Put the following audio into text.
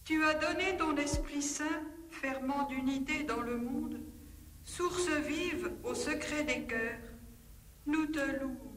Tu as donné ton Esprit Saint, ferment d'unité dans le monde, source vive au secret des cœurs. Nous te louons.